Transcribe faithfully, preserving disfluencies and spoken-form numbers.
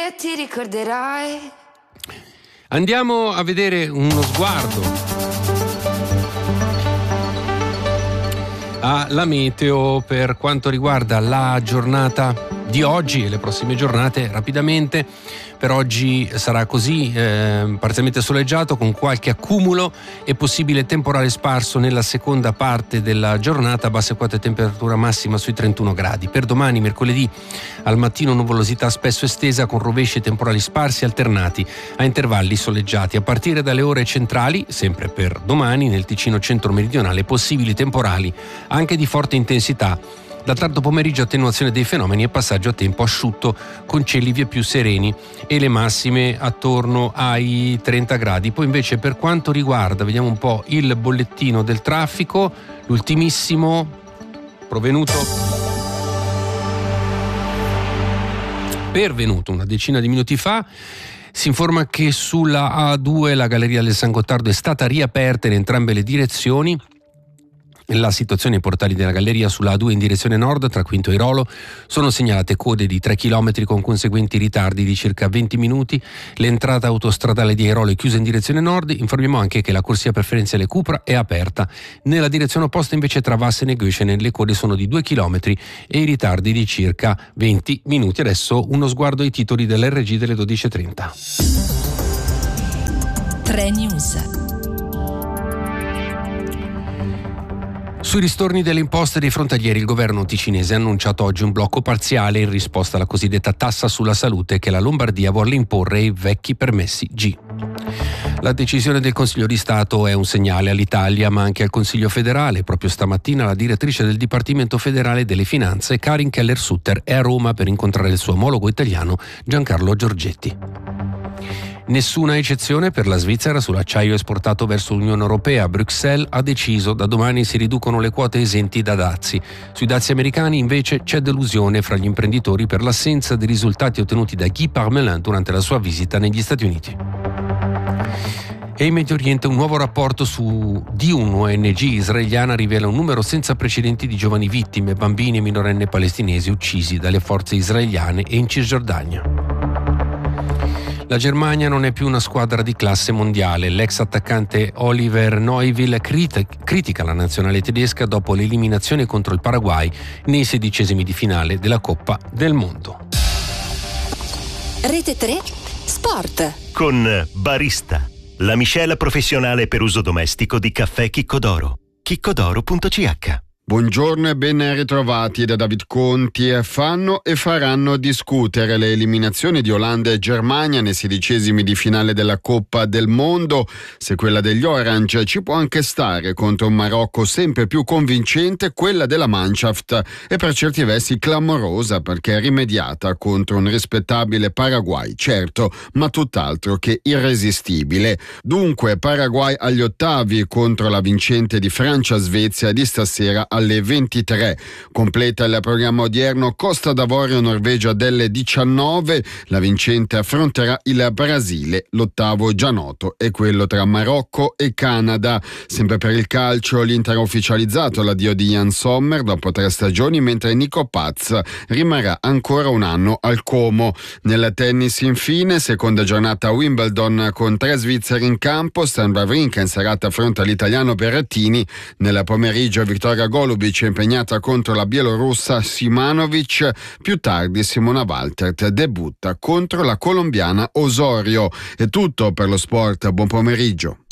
e ti ricorderai. Andiamo a vedere uno sguardo alla meteo per quanto riguarda la giornata di oggi e le prossime giornate. Rapidamente, per oggi sarà così, eh, parzialmente soleggiato con qualche accumulo e possibile temporale sparso nella seconda parte della giornata, basse quote temperatura massima sui trentuno gradi. Per domani, mercoledì, al mattino nuvolosità spesso estesa con rovesci e temporali sparsi alternati a intervalli soleggiati. A partire dalle ore centrali, sempre per domani, nel Ticino centro-meridionale possibili temporali anche di forte intensità. Da tardo pomeriggio attenuazione dei fenomeni e passaggio a tempo asciutto con cieli vie più sereni e le massime attorno ai trenta gradi. Poi invece per quanto riguarda, vediamo un po' il bollettino del traffico, l'ultimissimo provenuto pervenuto una decina di minuti fa. Si informa che sulla A due la galleria del San Gottardo è stata riaperta in entrambe le direzioni. La situazione ai portali della galleria sulla A due in direzione nord tra Quinto e Irolo sono segnalate code di tre chilometri con conseguenti ritardi di circa venti minuti. L'entrata autostradale di Irolo è chiusa in direzione nord. Informiamo anche che la corsia preferenziale Cupra è aperta. Nella direzione opposta invece tra Vassen e Göschenen le code sono di due chilometri e i ritardi di circa venti minuti. Adesso uno sguardo ai titoli dell'R G delle dodici e trenta. tre News. Sui ristorni delle imposte dei frontalieri il governo ticinese ha annunciato oggi un blocco parziale in risposta alla cosiddetta tassa sulla salute che la Lombardia vuole imporre ai vecchi permessi G. La decisione del Consiglio di Stato è un segnale all'Italia ma anche al Consiglio federale. Proprio stamattina la direttrice del Dipartimento federale delle Finanze, Karin Keller-Sutter, è a Roma per incontrare il suo omologo italiano Giancarlo Giorgetti. Nessuna eccezione per la Svizzera sull'acciaio esportato verso l'Unione Europea. Bruxelles ha deciso da domani si riducono le quote esenti da dazi. Sui dazi americani invece c'è delusione fra gli imprenditori per l'assenza di risultati ottenuti da Guy Parmelin durante la sua visita negli Stati Uniti. E in Medio Oriente un nuovo rapporto su di un'O N G israeliana rivela un numero senza precedenti di giovani vittime, bambini e minorenni palestinesi uccisi dalle forze israeliane e in Cisgiordania. La Germania non è più una squadra di classe mondiale. L'ex attaccante Oliver Neuville crit- critica la nazionale tedesca dopo l'eliminazione contro il Paraguay nei sedicesimi di finale della Coppa del Mondo. Rete tre Sport con Barista, la miscela professionale per uso domestico di caffè Chiccodoro. chiccodoro punto c h. Buongiorno e ben ritrovati da David Conti. Fanno e faranno discutere le eliminazioni di Olanda e Germania nei sedicesimi di finale della Coppa del Mondo. Se quella degli Orange ci può anche stare contro un Marocco sempre più convincente, quella della Mannschaft è per certi versi clamorosa perché è rimediata contro un rispettabile Paraguay, certo, ma tutt'altro che irresistibile. Dunque Paraguay agli ottavi contro la vincente di Francia-Svezia di stasera alle ventitré. Completa il programma odierno Costa d'Avorio-Norvegia delle diciannove. La vincente affronterà il Brasile. L'ottavo già noto è quello tra Marocco e Canada. Sempre per il calcio, l'Inter ha ufficializzato l'addio di Jan Sommer dopo tre stagioni, mentre Nico Paz rimarrà ancora un anno al Como. Nel tennis infine, seconda giornata a Wimbledon con tre svizzeri in campo. Stan Wawrinka in serata affronta l'italiano Berrettini. Nel pomeriggio Vittoria Golubic è impegnata contro la bielorussa Simanovic. Più tardi Simona Waltert debutta contro la colombiana Osorio. È tutto per lo sport, buon pomeriggio.